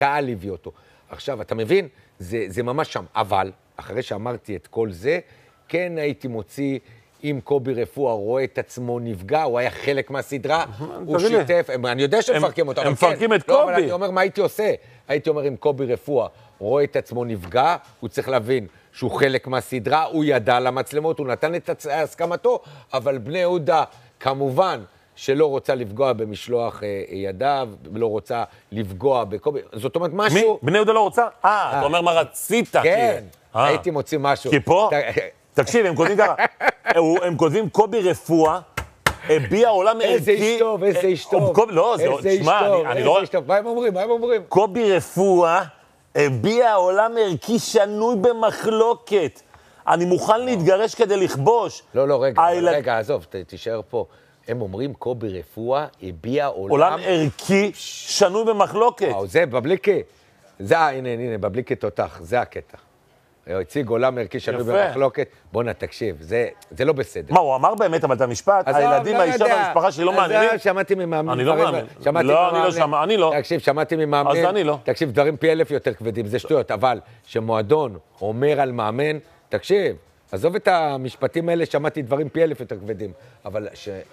קהל הביא אותו. עכשיו, אתה מבין? זה ממש שם. אבל, אחרי שאמרתי את כל זה, כן הייתי מוציא, אם קובי רפואה רואה את עצמו נפגע, הוא היה חלק מהסדרה, הוא שיתף, אני יודע שמפרקים אותו, הם מפרקים את קובי. לא, אבל אני אומר, מה הייתי עושה? הייתי אומר, אם קובי רפואה רואה את עצמו נפגע, הוא צריך להבין שהוא חלק מהסדרה, הוא ידע למצלמות, הוא נתן את הסכמתו, אבל בני יהודה, כמובן, שלא רוצה לפגוע במשלוח ידיו, לא רוצה לפגוע בקובי, זאת אומרת משהו... בני יהודה לא רוצה? אתה אומר מה רצית? כן, הייתי מוציא משהו. כי פה, תקשיב, הם כותבים ככה, הם כותבים קובי רפואה, הביע עולם ערכי... איזה איש טוב, איזה איש טוב. לא, שמע, אני לא... מה הם אומרים? מה הם אומרים? קובי רפואה הביע עולם ערכי שנוי במחלוקת. אני מוכן להתגרש כדי לכבוש. לא, רגע, עזוב, תישאר פה. הם אומרים, קובי רפואה הביע עולם ערכי שנוי במחלוקת. וואו, זה בבליקי. הנה, בבליקי תותח, זה הקטע. הוא הציג עולם ערכי שנוי במחלוקת. בוא תקשיב, זה לא בסדר. מה, הוא אמר באמת, אבל את המשפט, הילדים, האישה והמשפחה שלי לא מעניינים? שמעתי ממאמין. אני לא מאמין. לא, אני לא. תקשיב, שמעתי ממאמן. אז אני לא. תקשיב, דברים פי 1000 יותר כבדים, זה שטויות, אבל שמועדון אומר על מאמן, תקשיב, עזוב את המשפטים האלה, שמעתי דברים פי 1000 יותר כבדים, אבל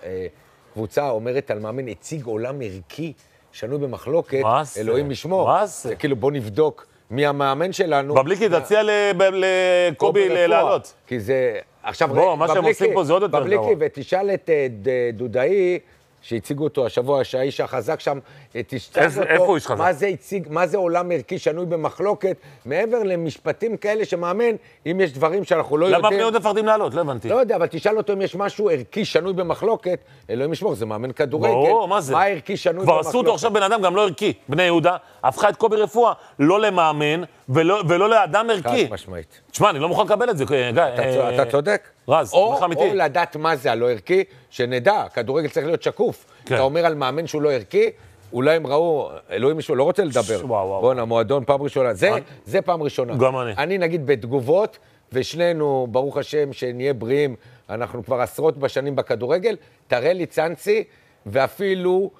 שקבוצה אומרת על מאמן, הציג עולם ערכי שנוי במחלוקת, אלוהים ישמור. זה כאילו, בוא נבדוק מי המאמן שלנו. בבליקי, תציע לקובי לעלות. כי זה... עכשיו, בוא, מה שהם עושים פה זה עוד יותר גרוע. בבליקי, ותשאל את דודאי, שהציגו אותו השבוע, שהאיש החזק שם, איפה הוא איש חזק? מה זה עולם ערכי שנוי במחלוקת, מעבר למשפטים כאלה שמאמן, אם יש דברים שאנחנו לא יודעים... למה בני יהודה מפחדים לעלות? לא הבנתי. לא יודע, אבל תשאל אותו אם יש משהו ערכי שנוי במחלוקת, אלוהים ישמור, זה מאמן כדורגל. ברור, מה זה? מה ערכי שנוי במחלוקת? כבר עשו אותו עכשיו בן אדם גם לא ערכי. בני יהודה הפכה את קובי רפואה לא למאמן ולא לאדם ערכי. חד משמעית. תשמע, אני לא מוכן לקבל את זה. אתה צודק. רז, או לדעת מה זה הלא ערכי, שנדע, כדורגל צריך להיות שקוף. אתה אומר על מאמן שהוא לא ערכי, אולי הם ראו, אלוהים ישמור, לא רוצה לדבר. בוא'נה, מועדון פעם ראשונה. זה פעם ראשונה. גם אני. אני נגיד בתגובות, ושנינו, ברוך השם, שנהיה בריאים, אנחנו כבר עשרות בשנים בכדורגל, תראה לי צאנצי, ואפילו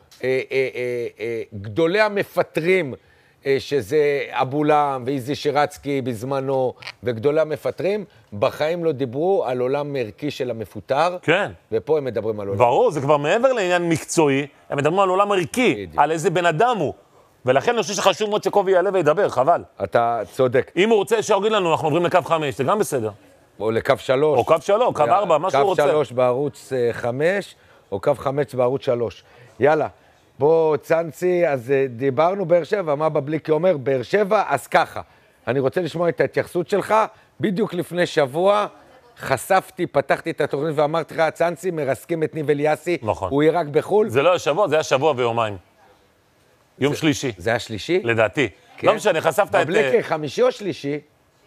גדולי המפטרים, שזה אבולם ואיזי שירצקי בזמנו, וגדולי המפטרים, בחיים לא דיברו על עולם ערכי של המפוטר, כן. ופה הם מדברים על עולם. ברור, זה כבר מעבר לעניין מקצועי, הם מדברים על עולם ערכי, על איזה בן אדם הוא. ולכן אני חושב שחשוב מאוד שקובי יעלה וידבר, חבל. אתה צודק. אם הוא רוצה שיגיד לנו, אנחנו עוברים לקו 5, זה גם בסדר. או לקו 3. או קו 3, קו 4, מה שהוא רוצה. קו 3 בערוץ 5, או קו 5 בערוץ 3. יאללה. בוא, צאנצי, אז דיברנו באר שבע, מה בבליקי אומר? באר שבע, אז ככה. אני רוצה לשמוע את ההתייחסות שלך. בדיוק לפני שבוע חשפתי, פתחתי את התוכנית ואמרתי לך, צאנצי, מרסקים את ניב אליאסי. נכון. הוא יהיה רק בחול. זה לא היה שבוע, זה היה שבוע ויומיים. יום שלישי. זה היה שלישי? לדעתי. לא משנה, חשפת את... בבליקי, חמישי או שלישי?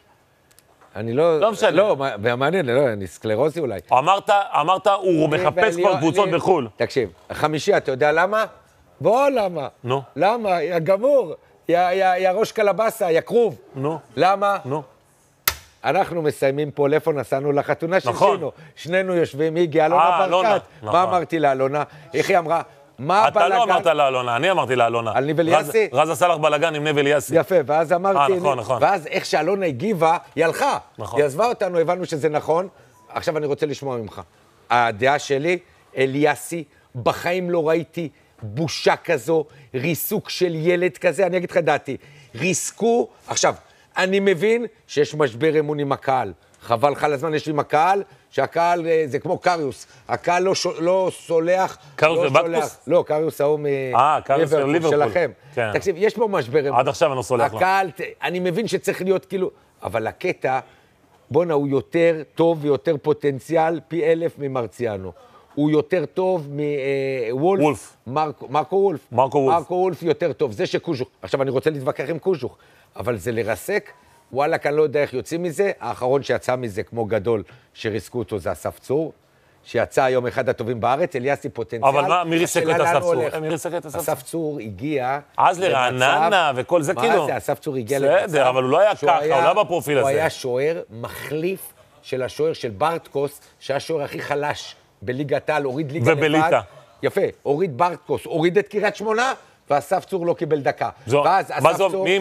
אני לא משנה. לא, מעניין, אני סקלרוזי אולי. אמרת, הוא מחפש כבר קבוצות בחול. תקשיב, חמישי, אתה יודע למה? בוא, למה? נו. למה? יא גמור, יא ראש קלבסה, יא כרוב. נו. למה? נו. אנחנו מסיימים פה, לאיפה נסענו לחתונה של שינו. שנינו יושבים, היא הגיעה אלונה ברקת. מה אמרתי לאלונה? איך היא אמרה? מה הבלגן? אתה לא אמרת לאלונה, אני אמרתי לאלונה. על ניב אליאסי? רז עשה לך בלגן עם ניב אליאסי. יפה, ואז אמרתי... נכון. ואז איך שאלונה הגיבה, היא הלכה. נכון. היא עזבה אותנו, הבנו שזה נכון. עכשיו אני רוצה לשמוע ממך. הדעה שלי, אליאסי, בחיים לא ראיתי בושה כזו, ריסוק של ילד כזה, אני אגיד לך דעתי, ריסקו, עכשיו, אני מבין שיש משבר אמון עם הקהל, חבל לך לזמן, יש לי עם הקהל, שהקהל זה כמו קריוס, הקהל לא סולח, קריוס ובקטוס? לא, קריוס ההוא ליברפול שלכם. תקשיב, יש פה משבר אמון. עד עכשיו אני לא סולח לו. הקהל, אני מבין שצריך להיות כאילו, אבל הקטע, בונה, הוא יותר טוב ויותר פוטנציאל פי 1000 ממרציאנו. הוא יותר טוב מוולף. מרקו וולף. מרקו וולף יותר טוב. זה שקוז'וך. עכשיו, אני רוצה להתווכח עם קוז'וך, אבל זה לרסק. וואלה, אני לא יודע איך יוצאים מזה. האחרון שיצא מזה כמו גדול שריסקו אותו זה אסף צור, שיצא היום אחד הטובים בארץ, אליאסי פוטנציאל. אבל מה, מי ריסק את אסף צור? מי ריסק את אסף צור הגיע... אז לרעננה וכל זה כאילו. מה זה, אסף צור הגיע למצב... בסדר, אבל הוא לא היה ככה, הוא לא בפרופיל הזה. הוא היה שוער מחליף של השוער של ברטקוס, שהיה השוער הכי חלש בליגת העל, הוריד ליגה לבד. ובליטה. יפה, הוריד ברטקוס, הוריד את קריית שמונה, ואסף צור לא קיבל דקה. מה ואז זה, אסף צור...